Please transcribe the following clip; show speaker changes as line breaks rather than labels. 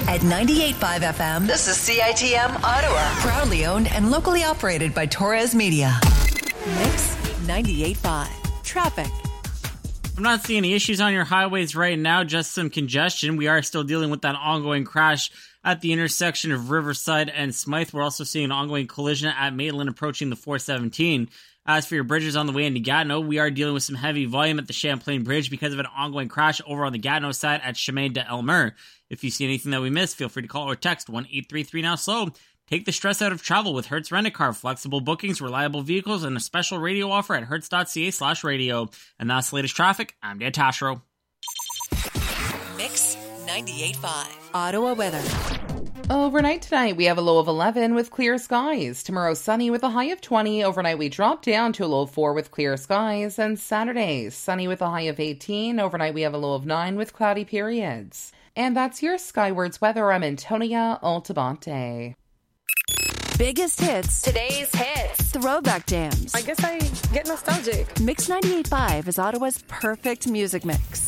At 98.5 FM, this is CITM Ottawa. Proudly owned and locally operated by Torres Media. Mix 98.5. Traffic.
I'm not seeing any issues on your highways right now, just some congestion. We are still dealing with that ongoing crash at the intersection of Riverside and Smythe. We're also seeing an ongoing collision at Maitland approaching the 417. As for your bridges on the way into Gatineau, we are dealing with some heavy volume at the Champlain Bridge because of an ongoing crash over on the Gatineau side at Chemin de Elmer. If you see anything that we missed, feel free to call or text 1-833-NOW-SLOW. Take the stress out of travel with Hertz Rent-A-Car. Flexible bookings, reliable vehicles, and a special radio offer at hertz.ca/radio. And that's the latest traffic. I'm Dan Tashro.
Mix 98.5. Ottawa weather.
Overnight tonight, we have a low of 11 with clear skies. Tomorrow, sunny with a high of 20. Overnight, we drop down to a low of 4 with clear skies. And Saturday, sunny with a high of 18. Overnight, we have a low of 9 with cloudy periods. And that's your Skywards weather. I'm Antonia Altabante.
Biggest hits. Today's hits. Throwback jams.
I guess I get nostalgic.
Mix 98.5 is Ottawa's perfect music mix.